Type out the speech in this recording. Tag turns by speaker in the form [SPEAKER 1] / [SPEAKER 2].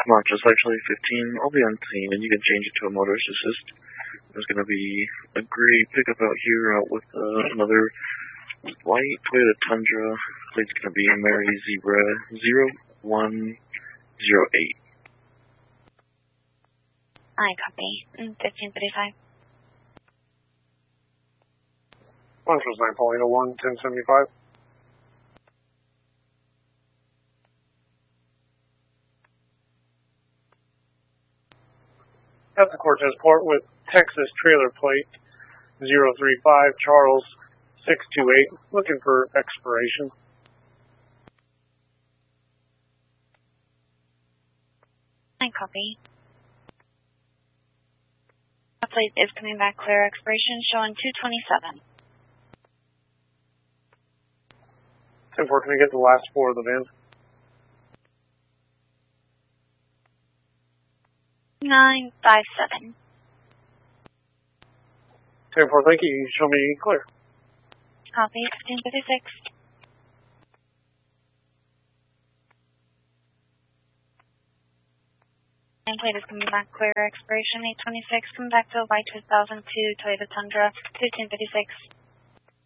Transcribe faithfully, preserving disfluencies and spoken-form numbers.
[SPEAKER 1] March is actually fifteen. I'll be on scene, and you can change it to a motorist assist. There's going to be a gray pickup out here out with uh, another white Toyota Tundra. Plate's going to be Mary Zebra zero one zero eight.
[SPEAKER 2] I copy. fifteen thirty-five.
[SPEAKER 3] Montrose nine Paulina one, ten seventy-five. At the Cortez Port with Texas trailer plate zero three five Charles six two eight, looking for expiration.
[SPEAKER 2] I copy. The plate is coming back clear, expiration showing two twenty-seven.
[SPEAKER 3] ten four, can we get the last four of the van?
[SPEAKER 2] nine five seven.
[SPEAKER 3] ten four, thank you. You show me clear.
[SPEAKER 2] Copy, fifteen fifty-six. And plate is coming back clear, expiration eight twenty-six, coming back to a white two thousand two Toyota Tundra, fifteen fifty-six.